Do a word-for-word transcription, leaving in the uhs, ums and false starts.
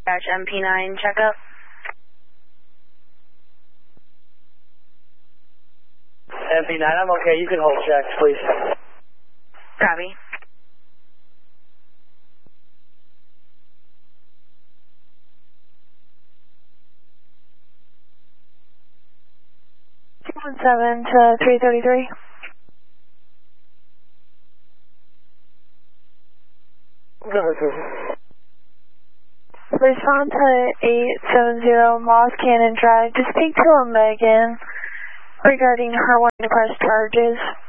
M P nine checkup. M P nine, I'm okay. You can hold checks, please. Copy. two one seven to three thirty-three. Respond to eight seven zero Moss Cannon Drive to speak to a Megan regarding her wanting to press charges.